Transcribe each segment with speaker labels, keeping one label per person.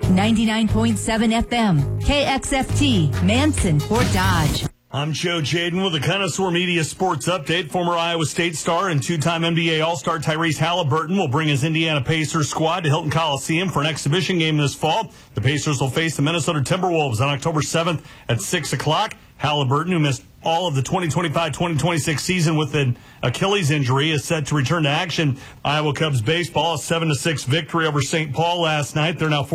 Speaker 1: 99.7 FM, KXFT, Manson, Fort Dodge.
Speaker 2: I'm Joe Jaden with the Connoisseur Media Sports Update. Former Iowa State star and two-time NBA All-Star Tyrese Halliburton will bring his Indiana Pacers squad to Hilton Coliseum for an exhibition game this fall. The Pacers will face the Minnesota Timberwolves on October 7th at 6 o'clock. Halliburton, who missed all of the 2025-2026 season with an Achilles injury, is set to return to action. Iowa Cubs baseball, a 7-6 victory over St. Paul last night. They're now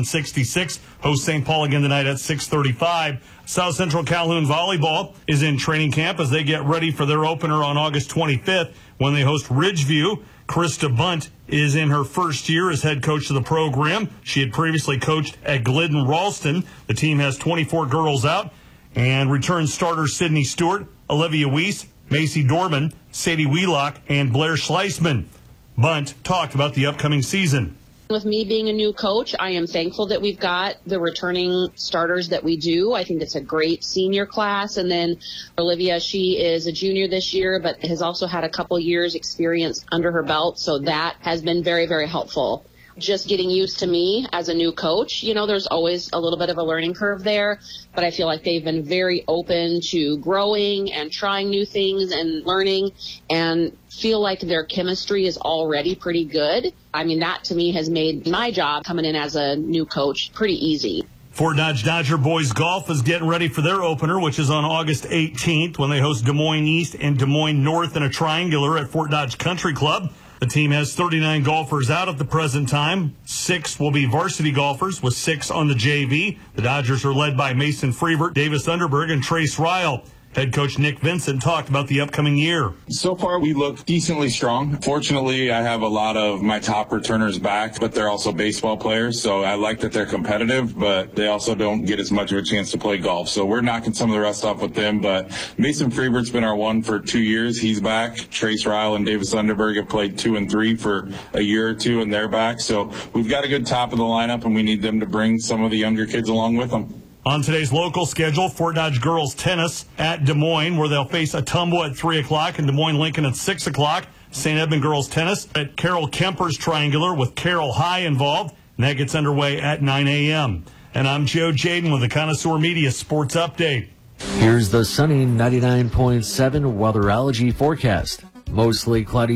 Speaker 2: 47-66. Host St. Paul again tonight at 6:35. South Central Calhoun volleyball is in training camp as they get ready for their opener on August 25th when they host Ridgeview. Krista Bunt is in her first year as head coach of the program. She had previously coached at Glidden Ralston. The team has 24 girls out. And return starters Sydney Stewart, Olivia Weiss, Macy Dorman, Sadie Wheelock, and Blair Schleisman. Bunt talked about the upcoming season.
Speaker 3: With me being a new coach, I am thankful that we've got the returning starters that we do. I think it's a great senior class. And then Olivia, she is a junior this year, but has also had a couple years experience under her belt. So that has been very, very helpful. Just getting used to me as a new coach. You know, there's always a little bit of a learning curve there, but I feel like they've been very open to growing and trying new things and learning, and feel like their chemistry is already pretty good. I mean, that to me has made my job coming in as a new coach pretty easy.
Speaker 2: Fort Dodge Dodger boys golf is getting ready for their opener, which is on August 18th when they host Des Moines East and Des Moines North in a triangular at Fort Dodge Country Club. The team has 39 golfers out at the present time. 6 will be varsity golfers with 6 on the JV. The Dodgers are led by Mason Freevert, Davis Underberg, and Trace Ryle. Head coach Nick Vincent talked about the upcoming year.
Speaker 4: So far, we look decently strong. Fortunately, I have a lot of my top returners back, but they're also baseball players. So I like that they're competitive, but they also don't get as much of a chance to play golf. So we're knocking some of the rest off with them. But Mason Freevert's been our one for 2 years. He's back. Trace Ryle and Davis Underberg have played 2 and 3 for a year or two, and they're back. So we've got a good top of the lineup, and we need them to bring some of the younger kids along with them.
Speaker 2: On today's local schedule, Fort Dodge girls tennis at Des Moines, where they'll face Ottumwa at 3 o'clock and Des Moines Lincoln at 6 o'clock. St. Edmund girls tennis at Carroll Kemper's triangular with Carroll High involved. And that gets underway at 9 a.m. And I'm Joe Jaden with the Connoisseur Media Sports Update.
Speaker 5: Here's the sunny 99.7 weatherology forecast. Mostly cloudy.